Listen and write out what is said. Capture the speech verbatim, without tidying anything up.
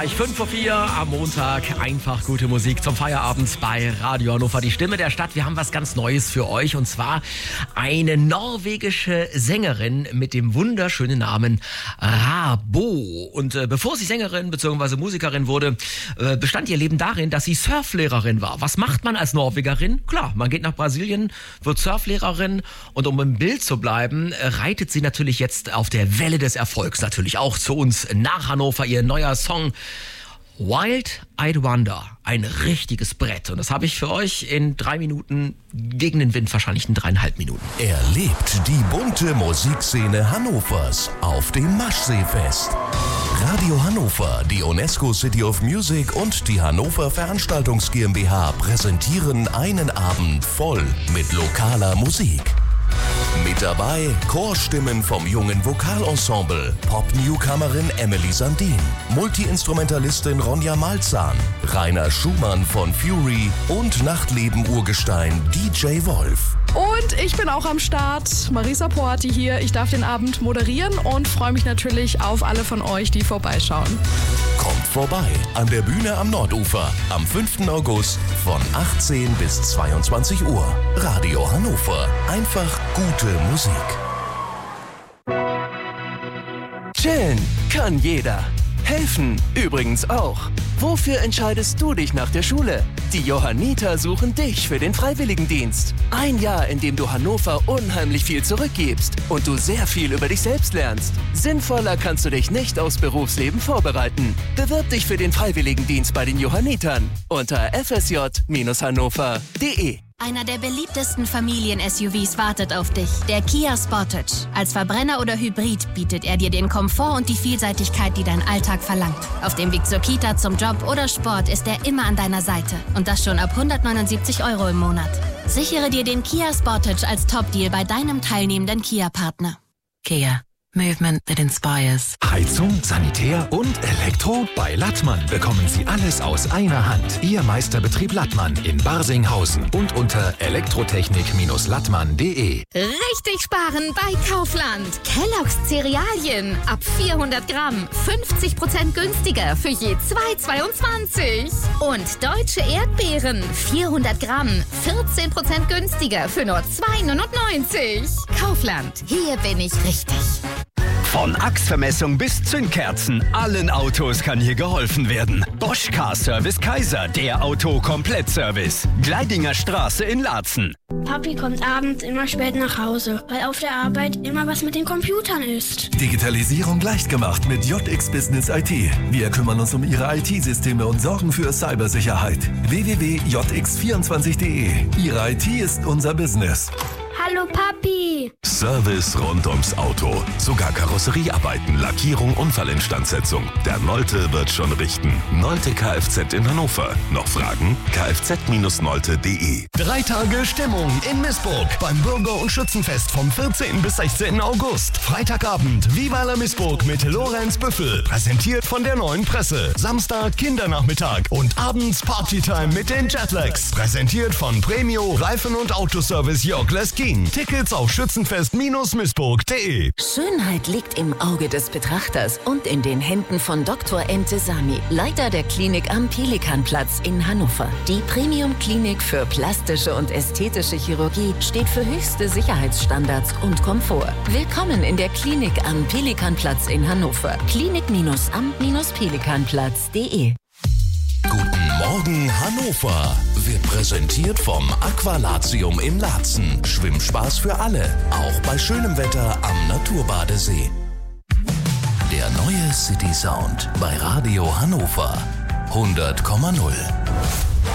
fünf vor vier am Montag, einfach gute Musik zum Feierabend bei Radio Hannover, die Stimme der Stadt. Wir haben was ganz Neues für euch und zwar eine norwegische Sängerin mit dem wunderschönen Namen Rabo. Und äh, bevor sie Sängerin bzw. Musikerin wurde, äh, bestand ihr Leben darin, dass sie Surflehrerin war. Was macht man als Norwegerin? Klar, man geht nach Brasilien, wird Surflehrerin und um im Bild zu bleiben, äh, reitet sie natürlich jetzt auf der Welle des Erfolgs natürlich auch zu uns nach Hannover. Ihr neuer Song Wild Eyed Wonder, ein richtiges Brett. Und das habe ich für euch in drei Minuten, gegen den Wind wahrscheinlich in dreieinhalb Minuten. Erlebt die bunte Musikszene Hannovers auf dem Maschseefest. Radio Hannover, die UNESCO City of Music und die Hannover Veranstaltungs GmbH präsentieren einen Abend voll mit lokaler Musik. Mit dabei Chorstimmen vom jungen Vokalensemble, Pop-Newcomerin Emily Sandin, Multi-Instrumentalistin Ronja Malzahn, Rainer Schumann von Fury und Nachtleben-Urgestein D J Wolf. Und ich bin auch am Start, Marisa Porti hier. Ich darf den Abend moderieren und freue mich natürlich auf alle von euch, die vorbeischauen. Kommt vorbei an der Bühne am Nordufer am fünften August von achtzehn bis zweiundzwanzig Uhr. Radio Hannover. Einfach gute Musik. Chillen kann jeder. Helfen übrigens auch. Wofür entscheidest du dich nach der Schule? Die Johanniter suchen dich für den Freiwilligendienst. Ein Jahr, in dem du Hannover unheimlich viel zurückgibst und du sehr viel über dich selbst lernst. Sinnvoller kannst du dich nicht aufs Berufsleben vorbereiten. Bewirb dich für den Freiwilligendienst bei den Johannitern unter f s j Bindestrich hannover punkt d e. Einer der beliebtesten Familien-S U Vs wartet auf dich, der Kia Sportage. Als Verbrenner oder Hybrid bietet er dir den Komfort und die Vielseitigkeit, die dein Alltag verlangt. Auf dem Weg zur Kita, zum Job oder Sport ist er immer an deiner Seite. Und das schon ab hundertneunundsiebzig Euro im Monat. Sichere dir den Kia Sportage als Top-Deal bei deinem teilnehmenden Kia-Partner. Kia. Movement that inspires. Heizung, Sanitär und Elektro? Bei Lattmann bekommen Sie alles aus einer Hand. Ihr Meisterbetrieb Lattmann in Barsinghausen und unter elektrotechnik Bindestrich lattmann punkt d e. Richtig sparen bei Kaufland. Kellogg's Cerealien ab vierhundert Gramm fünfzig Prozent günstiger für je zwei zweiundzwanzig. Und deutsche Erdbeeren vierhundert Gramm vierzehn Prozent günstiger für nur zwei neunundneunzig. Kaufland, hier bin ich richtig. Von Achsvermessung bis Zündkerzen, allen Autos kann hier geholfen werden. Bosch Car Service Kaiser, der Auto-Komplett-Service. Gleidinger Straße in Laatzen. Papi kommt abends immer spät nach Hause, weil auf der Arbeit immer was mit den Computern ist. Digitalisierung leicht gemacht mit J X Business I T. Wir kümmern uns um Ihre I T-Systeme und sorgen für Cybersicherheit. w w w punkt j x vierundzwanzig punkt d e. Ihre I T ist unser Business. Hallo Papi! Service rund ums Auto. Sogar Karosseriearbeiten, Lackierung, Unfallinstandsetzung. Der Nolte wird schon richten. Nolte Kfz in Hannover. Noch Fragen? kfz Bindestrich nolte punkt d e. Drei Tage Stimmung in Missburg beim Bürger- und Schützenfest vom vierzehnten bis sechzehnten August. Freitagabend Viva la Missburg mit Lorenz Büffel. Präsentiert von der Neuen Presse. Samstag Kindernachmittag und abends Partytime mit den Jetlags. Präsentiert von Premio, Reifen- und Autoservice Jörg Leskin. Tickets auf schützenfest Bindestrich missburg punkt d e. Schönheit liegt im Auge des Betrachters und in den Händen von Doktor Entesami, Leiter der Klinik am Pelikanplatz in Hannover. Die Premium-Klinik für plastische und ästhetische Chirurgie steht für höchste Sicherheitsstandards und Komfort. Willkommen in der Klinik am Pelikanplatz in Hannover. Klinik-am Pelikanplatz punkt d e. Guten Morgen Hannover wird präsentiert vom Aqualatium in Laatzen. Schwimmspaß für alle, auch bei schönem Wetter am Naturbadesee. Der neue City Sound bei Radio Hannover hundert Komma null.